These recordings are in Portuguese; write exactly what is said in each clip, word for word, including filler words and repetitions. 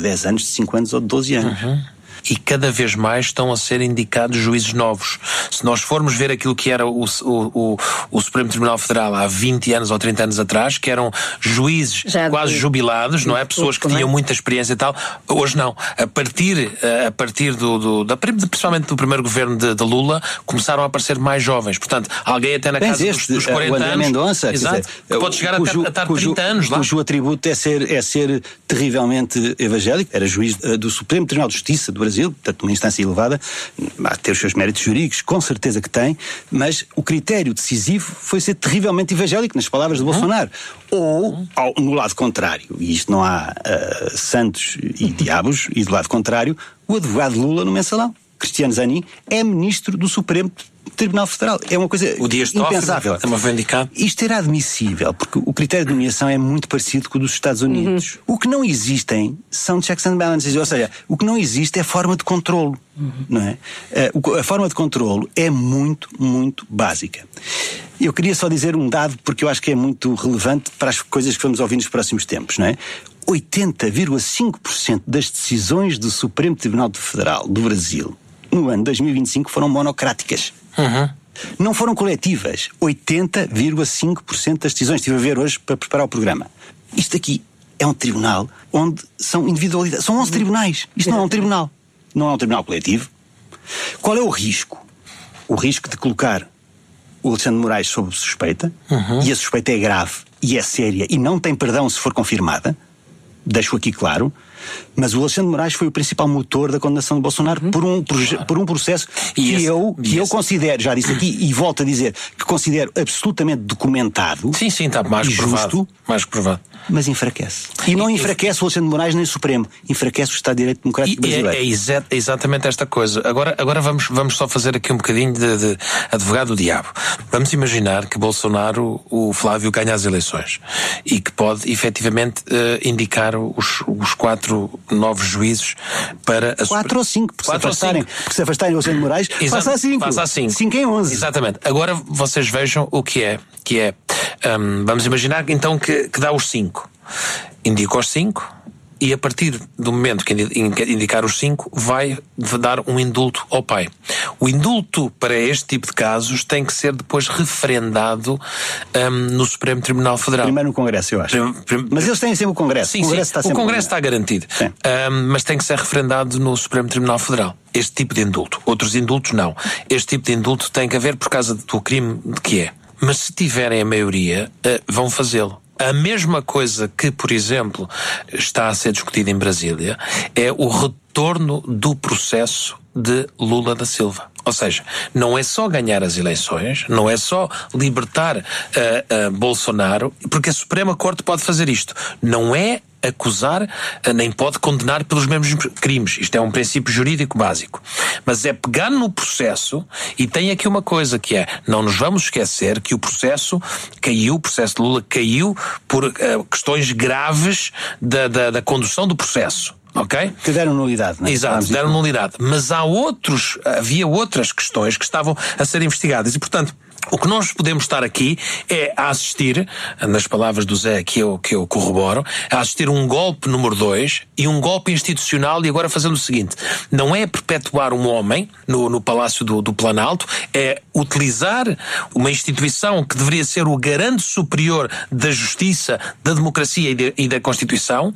dez anos, de cinco anos ou de doze anos. Uhum. E cada vez mais estão a ser indicados juízes novos. Se nós formos ver aquilo que era o, o, o, o Supremo Tribunal Federal há vinte anos ou trinta anos atrás, que eram juízes Já quase de, jubilados, de, não é? Pessoas que tinham muita experiência e tal. Hoje não. A partir, a partir do, do da, principalmente do primeiro governo de, de Lula, começaram a aparecer mais jovens. Portanto, alguém até na Bem, casa este, dos, dos quarenta o André anos. Mendonça, exato, dizer, pode chegar cujo, até a estar cujo, trinta anos lá. Cujo atributo é ser, é ser terrivelmente evangélico. Era juiz uh, do Supremo Tribunal de Justiça do Brasil, portanto, uma instância elevada, a ter os seus méritos jurídicos, com certeza que tem, mas o critério decisivo foi ser terrivelmente evangélico, nas palavras de Bolsonaro. Ou, ao, no lado contrário, e isto não há uh, santos e diabos, e do lado contrário, o advogado Lula no mensalão, Cristiano Zanin, é ministro do Supremo Tribunal Federal. É uma coisa o Dias impensável. Também foi indicado. Isto era admissível, porque o critério de nomeação é muito parecido com o dos Estados Unidos. Uhum. O que não existem são checks and balances, ou seja, o que não existe é forma de controlo. Uhum. Não é? A, a forma de controlo é muito, muito básica. Eu queria só dizer um dado, porque eu acho que é muito relevante para as coisas que vamos ouvir nos próximos tempos, não é? oitenta vírgula cinco por cento das decisões do Supremo Tribunal Federal do Brasil no ano dois mil e vinte e cinco foram monocráticas. Uhum. Não foram coletivas. oitenta vírgula cinco por cento das decisões. Estive a ver hoje para preparar o programa. Isto aqui é um tribunal onde são individualidades. São onze tribunais. Isto não é um tribunal. Não é um tribunal coletivo. Qual é o risco? O risco de colocar o Alexandre de Moraes sob suspeita, uhum. e a suspeita é grave e é séria e não tem perdão se for confirmada. Deixo aqui claro. Mas o Alexandre de Moraes foi o principal motor da condenação de Bolsonaro uhum. por, um, por um processo que, esse, eu, que eu considero, já disse aqui e volto a dizer, que considero absolutamente documentado. Sim, sim, está mais justo, provado. Mais provado. Mas enfraquece. E não enfraquece o Alexandre de Moraes nem o Supremo. Enfraquece o Estado de Direito Democrático brasileiro. É, é exa- exatamente esta coisa. Agora, agora vamos, vamos só fazer aqui um bocadinho de, de advogado do diabo. Vamos imaginar que Bolsonaro, o Flávio, ganha as eleições e que pode efetivamente uh, indicar os, os quatro novos juízes para... A quatro super... ou cinco, porque quatro se afastarem, porque se afastarem o Alexandre de Moraes, Exato, passa a cinco. Passa a cinco. cinco em onze. Exatamente. Agora vocês vejam o que é. Que é um, vamos imaginar então que, que dá os cinco. Indica os cinco e a partir do momento que indicar os cinco vai dar um indulto ao pai. O indulto para este tipo de casos tem que ser depois referendado um, no Supremo Tribunal Federal. Primeiro no Congresso, eu acho. Prim, prim, mas eles têm sempre o Congresso. Sim, o Congresso, sim, está, o Congresso está garantido. Um, mas tem que ser referendado no Supremo Tribunal Federal. Este tipo de indulto. Outros indultos não. Este tipo de indulto tem que haver por causa do crime de que é. Mas se tiverem a maioria, uh, vão fazê-lo. A mesma coisa que, por exemplo, está a ser discutida em Brasília é o retorno do processo de Lula da Silva. Ou seja, não é só ganhar as eleições, não é só libertar uh, uh, Bolsonaro, porque a Suprema Corte pode fazer isto. Não é acusar, nem pode condenar pelos mesmos crimes. Isto é um princípio jurídico básico. Mas é pegar no processo, e tem aqui uma coisa que é, não nos vamos esquecer que o processo caiu, o processo de Lula caiu por uh, questões graves da, da, da condução do processo. Ok? Que deram nulidade, não é? Exato, deram nulidade. Mas há outros, havia outras questões que estavam a ser investigadas e, portanto, o que nós podemos estar aqui é a assistir, nas palavras do Zé que eu, que eu corroboro, a assistir um golpe número dois e um golpe institucional, e agora fazendo o seguinte, não é perpetuar um homem no, no Palácio do, do Planalto, é utilizar uma instituição que deveria ser o garante superior da justiça, da democracia e, de, e da Constituição,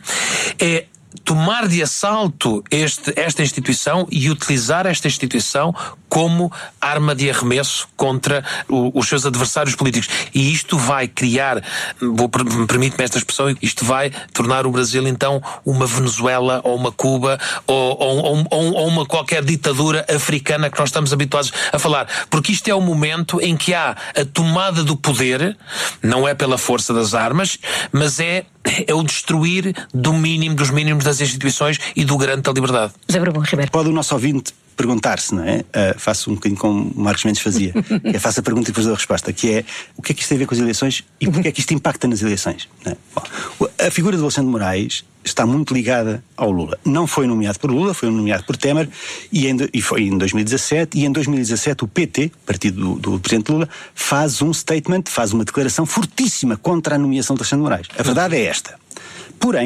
é tomar de assalto este, esta instituição e utilizar esta instituição como arma de arremesso contra o, os seus adversários políticos. E isto vai criar, vou, permite-me esta expressão, isto vai tornar o Brasil então uma Venezuela ou uma Cuba ou, ou, ou, ou uma qualquer ditadura africana que nós estamos habituados a falar. Porque isto é o momento em que há a tomada do poder, não é pela força das armas, mas é, é o destruir do mínimo, dos mínimos das instituições e do garante da liberdade. José Bourbon Ribeiro. Pode o nosso ouvinte perguntar-se, não é? Uh, faço um bocadinho como o Marcos Mendes fazia. Eu faço a pergunta e depois dou a resposta, que é: o que é que isto tem a ver com as eleições e porque é que isto impacta nas eleições? Não é? Bom, a figura de Alexandre de Moraes está muito ligada ao Lula. Não foi nomeado por Lula, foi nomeado por Temer, e, em, e foi em dois mil e dezassete, e em dois mil e dezassete o P T, partido do, do Presidente Lula, faz um statement, faz uma declaração fortíssima contra a nomeação de Alexandre de Moraes. A verdade é esta. Porém,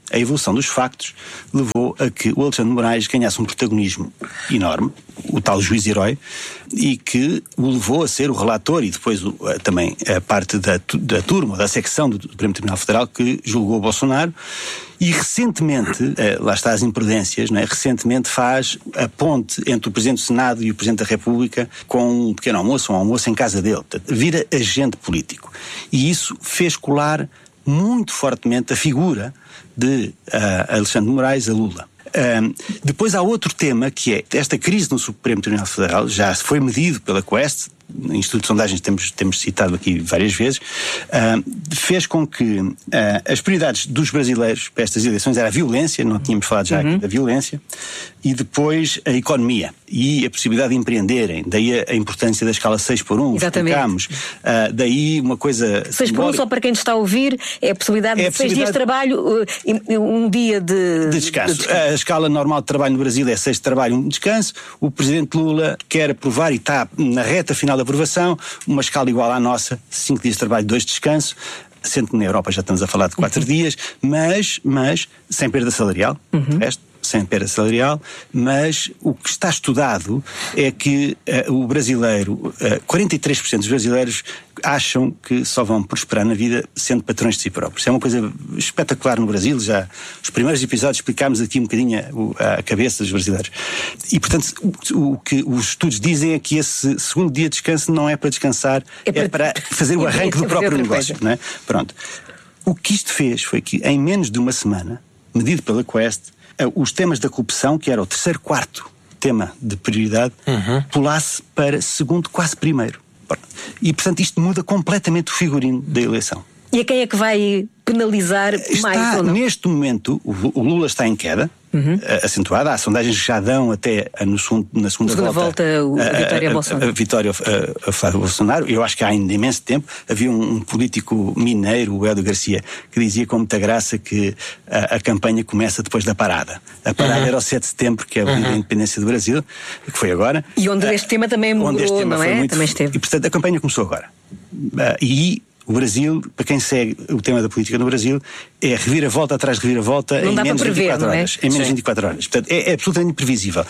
a evolução dos factos levou a que o Alexandre de Moraes ganhasse um protagonismo enorme, o tal juiz-herói, e que o levou a ser o relator e depois o, também a parte da, da turma, da secção do Supremo Tribunal Federal que julgou o Bolsonaro. E recentemente, lá está as imprudências, não é? Recentemente faz a ponte entre o Presidente do Senado e o Presidente da República com um pequeno almoço, um almoço em casa dele. Portanto, vira agente político. E isso fez colar muito fortemente a figura de uh, Alexandre de Moraes a Lula. Um, depois há outro tema que é esta crise no Supremo Tribunal Federal, já foi medido pela Quest, no Instituto de Sondagens temos, temos citado aqui várias vezes, uh, fez com que uh, as prioridades dos brasileiros para estas eleições era a violência, não tínhamos falado já uhum. aqui da violência, e depois a economia e a possibilidade de empreenderem, daí a, a importância da escala seis por um, explicámos, uh, daí uma coisa seis por um, só para quem está a ouvir, é a possibilidade é a de seis dias de trabalho, uh, um dia de, de, descanso. de descanso. A escala normal de trabalho no Brasil é seis de trabalho, um descanso. O Presidente Lula quer aprovar e está na reta final da aprovação, uma escala igual à nossa, cinco dias de trabalho, dois de descanso, sendo que na Europa já estamos a falar de quatro uhum. dias, mas, mas sem perda salarial, uhum. resto, sem perda salarial, mas o que está estudado é que uh, o brasileiro, uh, quarenta e três por cento dos brasileiros acham que só vão prosperar na vida sendo patrões de si próprios. É uma coisa espetacular no Brasil, já os primeiros episódios explicámos aqui um bocadinho a, a cabeça dos brasileiros. E, portanto, o, o que os estudos dizem é que esse segundo dia de descanso não é para descansar, é para, é para fazer o arranque do próprio negócio. Não é? Pronto. O que isto fez foi que, em menos de uma semana, medido pela Quest, os temas da corrupção, que era o terceiro, quarto tema de prioridade, uhum. pulasse para segundo, quase primeiro. E, portanto, isto muda completamente o figurino da eleição. E a quem é que vai penalizar está, mais ou não? Neste momento, o, o Lula está em queda, uhum. acentuada. Há sondagens que já dão até no segundo, na segunda, segunda volta, volta a, a vitória a, a, Bolsonaro. A, a vitória a, a Flávio Bolsonaro. Eu acho que há ainda imenso tempo. Havia um, um político mineiro, o Hélio Garcia, que dizia com muita graça que a, a campanha começa depois da parada. A parada uhum. era o sete de setembro, que é o dia uhum. da independência do Brasil, que foi agora. E onde uh, este tema também mudou, tema não é? Muito, também esteve. E, portanto, a campanha começou agora. Uh, e o Brasil, para quem segue o tema da política no Brasil, é reviravolta atrás de reviravolta em menos de vinte e quatro horas. Em menos de vinte e quatro horas. Portanto, é, é absolutamente previsível.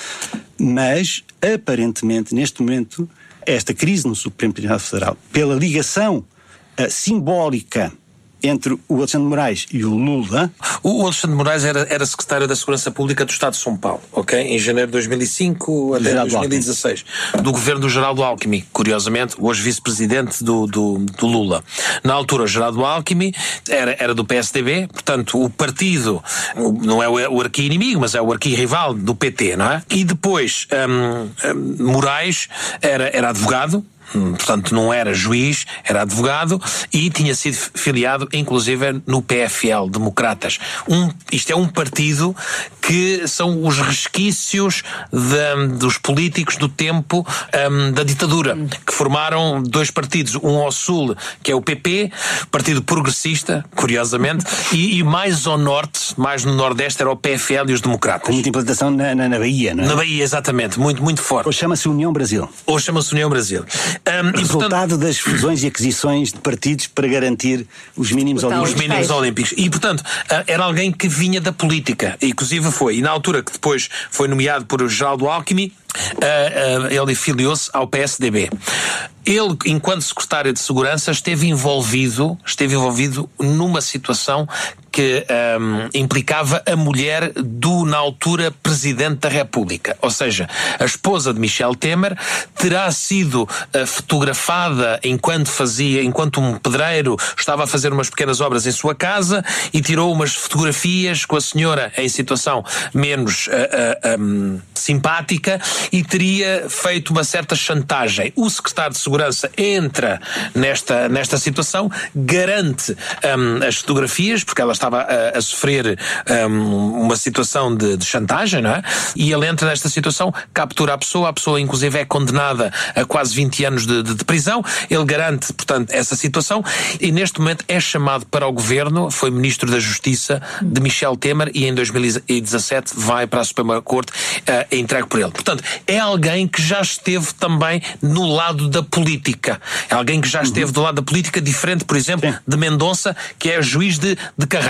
Mas, aparentemente, neste momento, esta crise no Supremo Tribunal Federal, pela ligação uh, simbólica entre o Alexandre de Moraes e o Lula... O Alexandre de Moraes era, era secretário da Segurança Pública do Estado de São Paulo, ok? Em janeiro de dois mil e cinco até dois mil e dezasseis. Do governo do Geraldo Alckmin, curiosamente, hoje vice-presidente do, do, do Lula. Na altura, o Geraldo Alckmin era, era do P S D B, portanto, o partido não é o, o arqui-inimigo, mas é o arqui-rival do P T, não é? E depois, um, um, Moraes era, era advogado, portanto não era juiz, era advogado e tinha sido filiado inclusive no P F L, Democratas. Um, isto é um partido que são os resquícios de, dos políticos do tempo um, da ditadura, que formaram dois partidos, um ao sul, que é o P P, Partido Progressista, curiosamente, e, e mais ao norte, mais no nordeste, era o P F L e os Democratas. Com muita implantação na, na, na Bahia, não é? Na Bahia, exatamente, muito, muito forte. Ou chama-se União Brasil. Ou chama-se União Brasil. Um, Resultado e, portanto, das fusões e aquisições de partidos para garantir os mínimos olímpicos. Os mínimos olímpicos. E, portanto, era alguém que vinha da política. E, inclusive, foi. E na altura que depois foi nomeado por Geraldo Alckmin, Uh, uh, ele filiou-se ao P S D B. Ele, enquanto secretário de Segurança, esteve envolvido, esteve envolvido numa situação que um, implicava a mulher do, na altura, Presidente da República. Ou seja, a esposa de Michel Temer terá sido uh, fotografada enquanto fazia, enquanto um pedreiro estava a fazer umas pequenas obras em sua casa e tirou umas fotografias com a senhora em situação menos uh, uh, um, simpática e teria feito uma certa chantagem. O secretário de Segurança entra nesta, nesta situação, garante um, as fotografias, porque ela estava a, a sofrer um, uma situação de, de chantagem, não é? E ele entra nesta situação, captura a pessoa, a pessoa inclusive é condenada a quase vinte anos de, de, de prisão, ele garante, portanto, essa situação e neste momento é chamado para o governo, foi Ministro da Justiça de Michel Temer e em dois mil e dezassete vai para a Suprema Corte uh, entregue por ele. Portanto, é alguém que já esteve também no lado da política. É alguém que já esteve uhum. do lado da política, diferente, por exemplo, Sim. de Mendonça, que é juiz de, de carreira.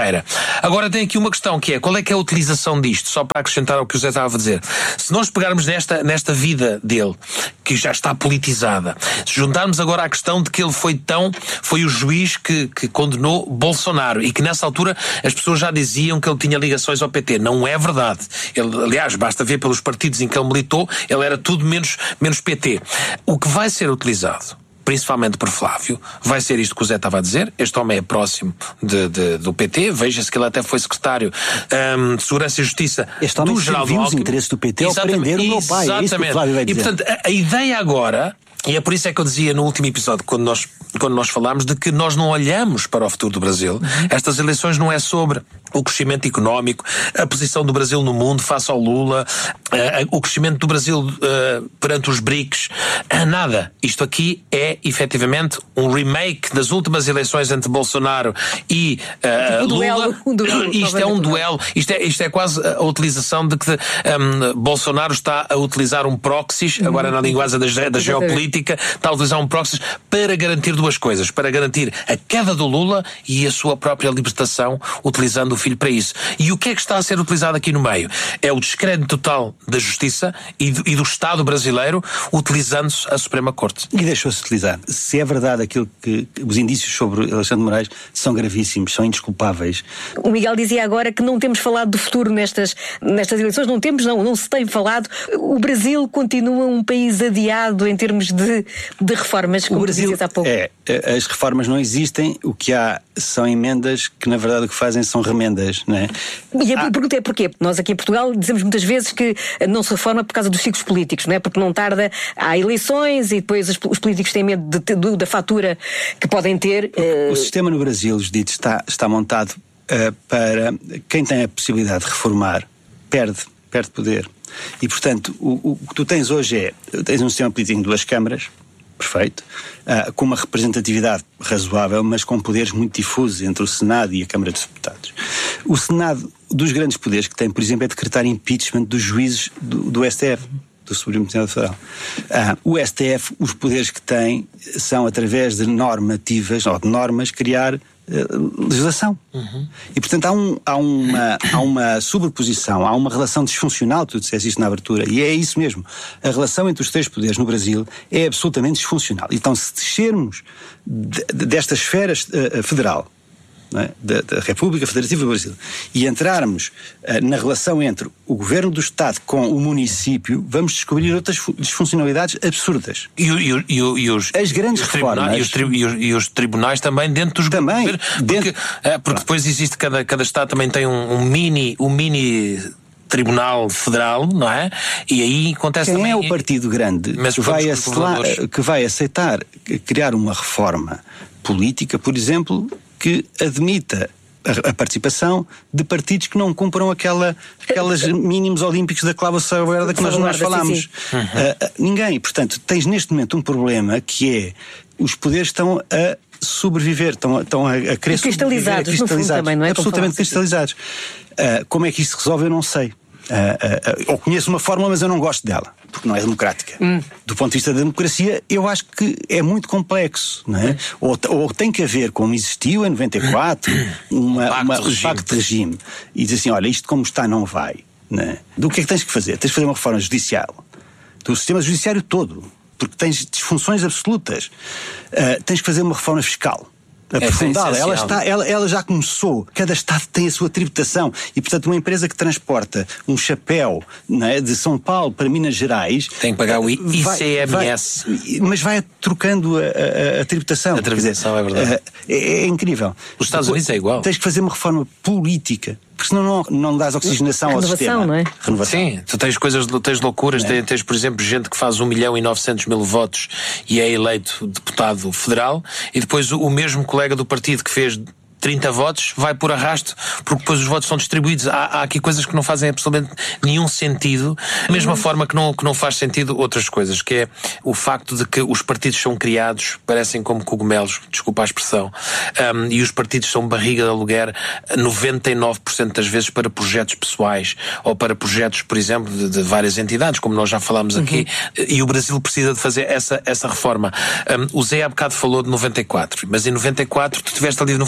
carreira. Agora tem aqui uma questão que é, qual é que é a utilização disto? Só para acrescentar ao que o Zé estava a dizer. Se nós pegarmos nesta, nesta vida dele, que já está politizada, se juntarmos agora à questão de que ele foi tão, foi o juiz que, que condenou Bolsonaro e que nessa altura as pessoas já diziam que ele tinha ligações ao P T. Não é verdade. Ele, aliás, basta ver pelos partidos em que ele militou, ele era tudo menos, menos P T. O que vai ser utilizado, principalmente por Flávio, vai ser isto que o Zé estava a dizer. Este homem é próximo de, de, do P T, veja-se que ele até foi secretário um, de Segurança e Justiça este homem do Geraldo serviu Alckmin. Os interesses do P T ao prender o meu pai. É isso que o Flávio vai dizer. E portanto, a, a ideia agora, e é por isso é que eu dizia no último episódio, quando nós, quando nós falámos de que nós não olhamos para o futuro do Brasil, estas eleições não é sobre o crescimento económico, a posição do Brasil no mundo face ao Lula, uh, o crescimento do Brasil uh, perante os BRICS, uh, nada. Isto aqui é, efetivamente, um remake das últimas eleições entre Bolsonaro e uh, um duelo, Lula. Um duelo, isto é um duelo, isto é, isto é quase a utilização de que um, Bolsonaro está a utilizar um proxy, uhum. agora na linguagem da, da geopolítica, está a utilizar um proxy para garantir duas coisas, para garantir a queda do Lula e a sua própria libertação, utilizando o filho para isso. E o que é que está a ser utilizado aqui no meio? É o descrédito total da justiça e do, e do Estado brasileiro, utilizando-se a Suprema Corte. E deixou-se utilizar. Se é verdade aquilo que os indícios sobre Alexandre de Moraes são gravíssimos, são indesculpáveis. O Miguel dizia agora que não temos falado do futuro nestas, nestas eleições. Não temos, não, não se tem falado. O Brasil continua um país adiado em termos de, de reformas, como o Brasil dizias há pouco. É, as reformas não existem, o que há são emendas que na verdade o que fazem são remendas. Não é? E a pergunta é porquê? Nós aqui em Portugal dizemos muitas vezes que não se reforma por causa dos ciclos políticos, não é? Porque não tarda, há eleições e depois os políticos têm medo de, de, da fatura que podem ter. Uh... O sistema no Brasil, Judite, está, está montado uh, para quem tem a possibilidade de reformar, perde, perde poder. E portanto, o, o que tu tens hoje é, tens um sistema político em duas câmaras, perfeito, uh, com uma representatividade razoável, mas com poderes muito difusos entre o Senado e a Câmara dos Deputados. O Senado, dos grandes poderes que tem, por exemplo, é decretar impeachment dos juízes do, do S T F, do Supremo Tribunal Federal. Uh, o S T F, os poderes que tem são, através de normativas, ou de normas, criar uh, legislação. Uhum. E, portanto, há, um, há, uma, há uma sobreposição, há uma relação disfuncional, tu disseste isso na abertura, e é isso mesmo. A relação entre os três poderes no Brasil é absolutamente disfuncional. Então, se descermos de, de, desta esfera uh, federal, é? Da, da República Federativa do Brasil, e entrarmos uh, na relação entre o governo do Estado com o município, vamos descobrir outras disfuncionalidades absurdas. E, e, e, e os, As grandes os reformas... E os, tri, e, os, e os tribunais também dentro dos também, governos. Porque, dentro... é, porque depois existe, cada, cada Estado também tem um, um mini... Um mini Tribunal Federal, não é? E aí acontece Quem também... é o partido grande que vai, acelar, que vai aceitar criar uma reforma política, por exemplo, que admita a, a participação de partidos que não cumpram aquela, aquelas mínimos olímpicos da cláusula salvaguarda que nós, nós falámos? Uhum. Uh, uh, ninguém. Portanto, tens neste momento um problema que é os poderes estão a sobreviver, estão, estão a, a querer cristalizados, sobreviver, cristalizados, também, não é? absolutamente cristalizados. Uh, como é que isso se resolve, eu não sei. Uh, uh, uh, eu conheço uma fórmula, mas eu não gosto dela, porque não é democrática. Hum. Do ponto de vista da democracia, eu acho que é muito complexo, não é? Hum. Ou, ou tem que haver, como existiu em noventa e quatro, uma, um uma, um pacto de regime, e diz assim, olha, isto como está não vai. Não é? Do que é que tens que fazer? Tens que fazer uma reforma judicial, do sistema judiciário todo, porque tens disfunções absolutas. Uh, tens que fazer uma reforma fiscal aprofundada. É ela, está, ela, ela já começou. Cada Estado tem a sua tributação. E, portanto, uma empresa que transporta um chapéu, não é, de São Paulo para Minas Gerais tem que pagar o I C M S. Vai, vai, mas vai trocando a, a, a tributação. A tributação, dizer, é verdade. É, é, é incrível. Os Estados Unidos é igual. Tens que fazer uma reforma política, porque senão não, não dás oxigenação Renovação, ao sistema. Não é? Renovação. Sim, tu tens coisas, tens loucuras, é. tens, tens, por exemplo, gente que faz um milhão e novecentos mil votos e é eleito deputado federal, e depois o, o mesmo colega do partido que fez trinta votos vai por arrasto, porque depois os votos são distribuídos. Há, há aqui coisas que não fazem absolutamente nenhum sentido, da mesma forma que não, que não faz sentido outras coisas, que é o facto de que os partidos são criados, parecem como cogumelos, desculpa a expressão, um, e os partidos são barriga de aluguer noventa e nove por cento das vezes para projetos pessoais, ou para projetos, por exemplo, de, de várias entidades, como nós já falámos aqui, uhum. E o Brasil precisa de fazer essa, essa reforma. Um, o Zé há bocado falou de noventa e quatro, mas em noventa e quatro, tu tiveste ali de noventa e quatro, noventa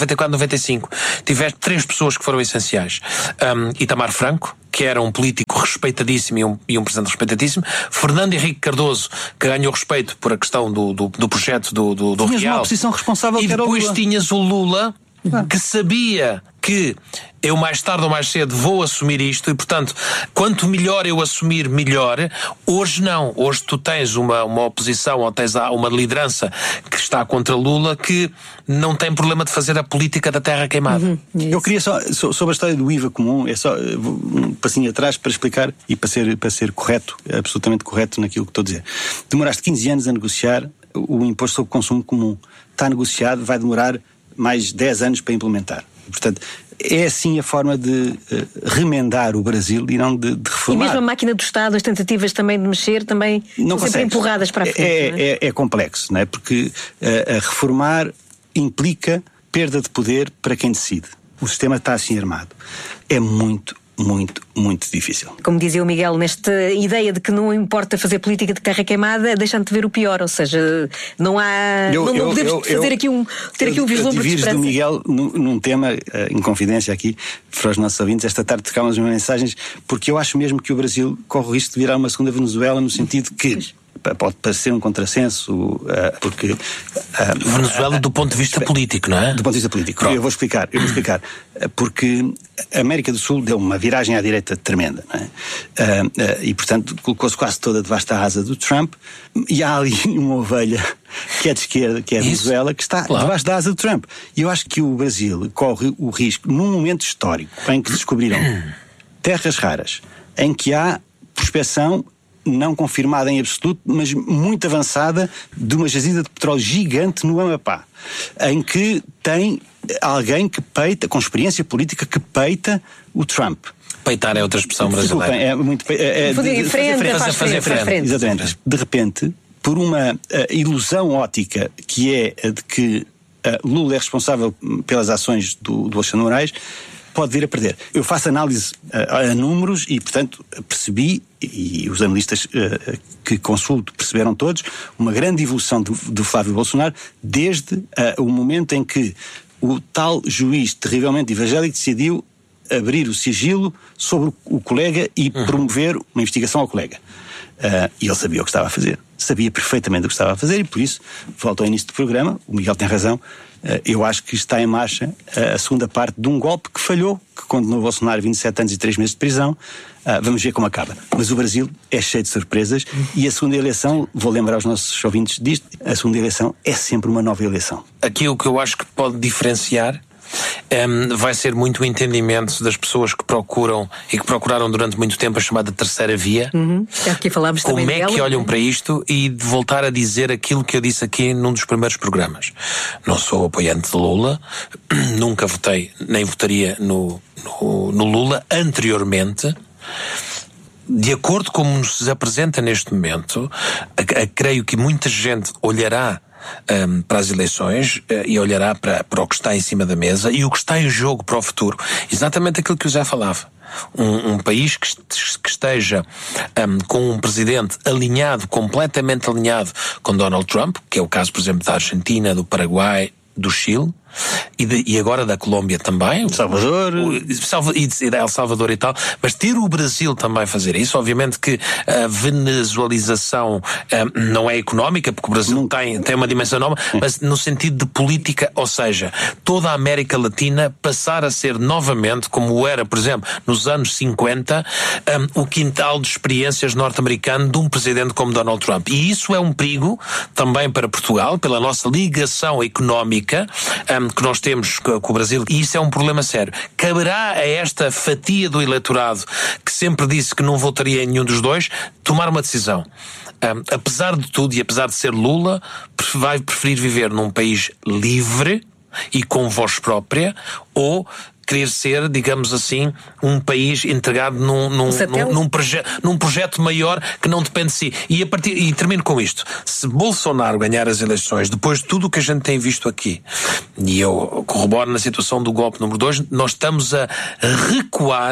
noventa e cinco, tiveste três pessoas que foram essenciais. Um, Itamar Franco, que era um político respeitadíssimo e um, e um presidente respeitadíssimo. Fernando Henrique Cardoso, que ganhou respeito por a questão do, do, do projeto do, do, do Tinhas Real. uma oposição responsável e que era o depois Lula. tinhas o Lula, que sabia que eu mais tarde ou mais cedo vou assumir isto e, portanto, quanto melhor eu assumir, melhor. Hoje não. Hoje tu tens uma, uma oposição ou tens uma liderança que está contra Lula que não tem problema de fazer a política da terra queimada. Uhum. Eu queria só, sobre a história do I V A comum, é só um passinho atrás para explicar e para ser, para ser correto, absolutamente correto naquilo que estou a dizer. Demoraste quinze anos a negociar o imposto sobre consumo comum. Está negociado, vai demorar mais dez anos para implementar. Portanto, é assim a forma de uh, remendar o Brasil e não de, de reformar. E mesmo a máquina do Estado, as tentativas também de mexer, também não são sempre empurradas para a frente. É, não é? é, é complexo, não é? Porque uh, a reformar implica perda de poder para quem decide. O sistema está assim armado. É muito, muito, muito difícil. Como dizia o Miguel, nesta ideia de que não importa fazer política de terra queimada, deixando de ver o pior, ou seja, não há. Eu, não, não eu, podemos eu, fazer eu, aqui um, ter aqui um vislumbre de esperança. do Miguel num, num tema, uh, em confidência aqui, para os nossos ouvintes, esta tarde trocámos umas mensagens, porque eu acho mesmo que o Brasil corre o risco de virar uma segunda Venezuela, no sentido que pode parecer um contrassenso, uh, porque... Uh, Venezuela do ponto de vista uh, político, não é? Do ponto de vista político. Pronto. Eu vou explicar, eu vou explicar. Porque a América do Sul deu uma viragem à direita tremenda, não é? Uh, uh, e, portanto, colocou-se quase toda debaixo da asa do Trump, e há ali uma ovelha que é de esquerda, que é a Venezuela, que está claro. debaixo da asa do Trump. E eu acho que o Brasil corre o risco, num momento histórico, em que descobriram terras raras, em que há prospecção não confirmada em absoluto, mas muito avançada, de uma jazida de petróleo gigante no Amapá, em que tem alguém que peita, com experiência política, que peita o Trump. Peitar é outra expressão brasileira. Desculpem, é muito... É, é, fazer de, frente, fazer, fazer, fazer frente. frente. Exatamente. De repente, por uma uh, ilusão ótica, que é a de que uh, Lula é responsável pelas ações do, do Alexandre Moraes, pode vir a perder. Eu faço análise uh, a números e, portanto, percebi, e os analistas uh, que consulto perceberam todos, uma grande evolução do, do Flávio Bolsonaro desde uh, o momento em que o tal juiz terrivelmente evangélico decidiu abrir o sigilo sobre o, o colega e uhum. promover uma investigação ao colega. Uh, e ele sabia o que estava a fazer. Sabia perfeitamente o que estava a fazer e, por isso, volto ao início do programa, o Miguel tem razão, uh, eu acho que está em marcha uh, a segunda parte de um golpe que falhou, que condenou Bolsonaro a vinte e sete anos e três meses de prisão. Uh, vamos ver como acaba. Mas o Brasil é cheio de surpresas e a segunda eleição, vou lembrar aos nossos ouvintes disto, a segunda eleição é sempre uma nova eleição. Aqui o que eu acho que pode diferenciar Um, vai ser muito o entendimento das pessoas que procuram e que procuraram durante muito tempo a chamada terceira via. Uhum. Aqui falámos Como também é dela. que olham para isto e de voltar a dizer aquilo que eu disse aqui num dos primeiros programas. Não sou apoiante de Lula, nunca votei, nem votaria no, no, no Lula anteriormente. De acordo com como nos apresenta neste momento, a, a, creio que muita gente olhará Um, para as eleições uh, e olhará para, para o que está em cima da mesa e o que está em jogo para o futuro. Exatamente aquilo que eu já falava. Um, um país que, que esteja um, com um presidente alinhado, completamente alinhado com Donald Trump, que é o caso, por exemplo, da Argentina, do Paraguai, do Chile e, de, e agora da Colômbia também, Salvador o, o, e de El Salvador e tal, mas ter o Brasil também fazer isso, obviamente que a venezualização um, não é económica, porque o Brasil tem, tem uma dimensão nova, mas no sentido de política, ou seja, toda a América Latina passar a ser novamente, como era, por exemplo, nos anos cinquenta, um, o quintal de experiências norte-americano de um presidente como Donald Trump. E isso é um perigo também para Portugal, pela nossa ligação económica um, que nós temos com o Brasil, e isso é um problema sério. Caberá a esta fatia do eleitorado que sempre disse que não votaria em nenhum dos dois tomar uma decisão. Um, apesar de tudo e apesar de ser Lula, vai preferir viver num país livre e com voz própria, ou querer ser, digamos assim, um país integrado num, num, num, num, proje num projeto maior que não depende de si. E, a partir, e termino com isto. Se Bolsonaro ganhar as eleições, depois de tudo o que a gente tem visto aqui, e eu corroboro na situação do golpe número dois, nós estamos a recuar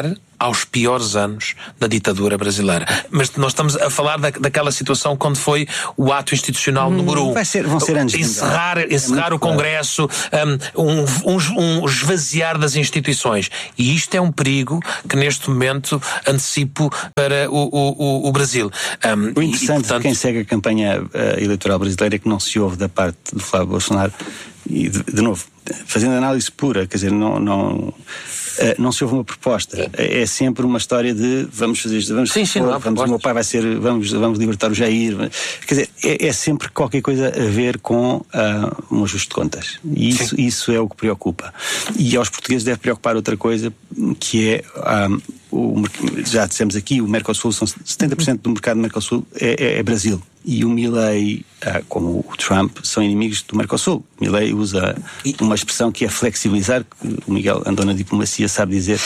aos piores anos da ditadura brasileira. Mas nós estamos a falar da, daquela situação quando foi o ato institucional hum, número um. Vai ser, vão ser anos encerrar, encerrar é o Congresso, um, um, um esvaziar das instituições. E isto é um perigo que neste momento antecipo para o, o, o Brasil. Um, o interessante, e, portanto, quem segue a campanha uh, eleitoral brasileira, é que não se ouve da parte do Flávio Bolsonaro, e de, de novo, fazendo análise pura, quer dizer, não, não, uh, não se ouve uma proposta. É, é sempre uma história de vamos fazer isto, vamos, sim, sim, supor, vamos o meu pai vai ser, vamos, vamos libertar o Jair. Quer dizer, é, é sempre qualquer coisa a ver com uh, um ajuste de contas. E isso, isso é o que preocupa. E aos portugueses deve preocupar outra coisa, que é um, o, já dissemos aqui, o Mercosul, são setenta por cento do mercado do Mercosul é, é, é Brasil. E o Milei, como o Trump, são inimigos do Mercosul. O Milei usa uma expressão que é flexibilizar, que o Miguel andou na diplomacia, sabe dizer,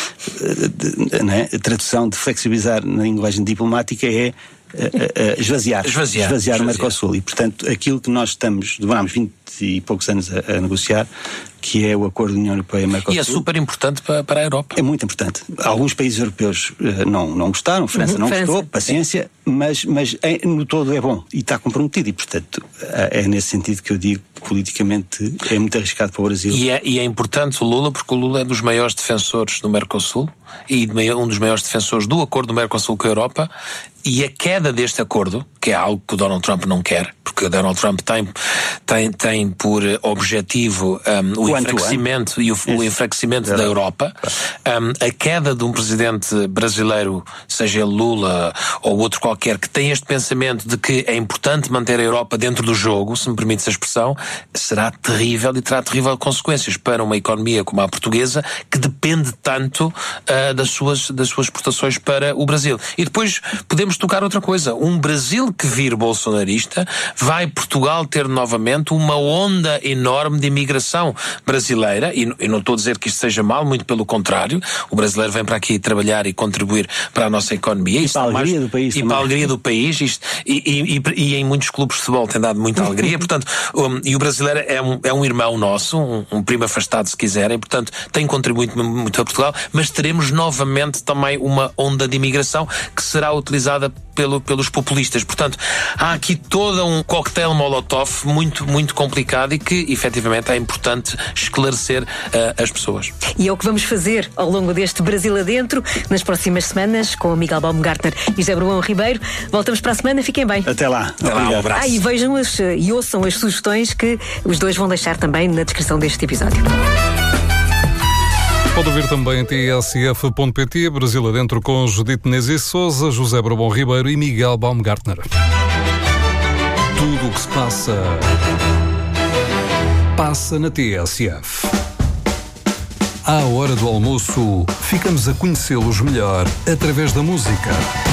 né? A tradução de flexibilizar na linguagem diplomática é Uh, uh, esvaziar, esvaziar, esvaziar, esvaziar o Mercosul. E, portanto, aquilo que nós estamos, demorámos vinte e poucos anos a, a negociar, que é o acordo da União Europeia-Mercosul. E é super importante para, para a Europa. É muito importante. Alguns países europeus uh, não, não gostaram, a França uhum, não França. gostou, paciência, mas, mas é, no todo é bom e está comprometido. E, portanto, é nesse sentido que eu digo que politicamente é muito arriscado para o Brasil. E é, e é importante o Lula, porque o Lula é dos maiores defensores do Mercosul e um dos maiores defensores do acordo do Mercosul com a Europa. E a queda deste acordo, que é algo que o Donald Trump não quer, porque o Donald Trump tem, tem, tem por objetivo um, o enfraquecimento e o, o enfraquecimento da Europa. Um, a queda de um presidente brasileiro, seja ele Lula ou outro qualquer, que tem este pensamento de que é importante manter a Europa dentro do jogo, se me permite essa expressão, será terrível e terá terrível consequências para uma economia como a portuguesa, que depende tanto uh, das suas, das suas exportações para o Brasil. E depois podemos tocar outra coisa. Um Brasil que vir bolsonarista, vai Portugal ter novamente uma onda enorme de imigração brasileira, e, e não estou a dizer que isto seja mal, muito pelo contrário. O brasileiro vem para aqui trabalhar e contribuir para a nossa economia. E para a alegria mais, do país. E para a alegria do país. Isto, e, e, e, e em muitos clubes de futebol tem dado muita alegria. Portanto, um, e o brasileiro é um, é um irmão nosso, um, um primo afastado, se quiserem. Portanto, tem contribuído muito a Portugal, mas teremos novamente também uma onda de imigração que será utilizada Pelo, pelos populistas. Portanto, há aqui todo um coquetel molotov muito, muito complicado e que, efetivamente, é importante esclarecer uh, as pessoas. E é o que vamos fazer ao longo deste Brasil Adentro, nas próximas semanas, com o Miguel Baumgartner e José Bruão Ribeiro. Voltamos para a semana, fiquem bem. Até lá. Até lá, um abraço. Ah, e vejam as, e ouçam as sugestões que os dois vão deixar também na descrição deste episódio. Pode ouvir também em T S F ponto pt, Brasil Adentro, com Judite Nezi Souza, José Bruão Ribeiro e Miguel Baumgartner. Tudo o que se passa, passa na T S F. À hora do almoço, ficamos a conhecê-los melhor através da música.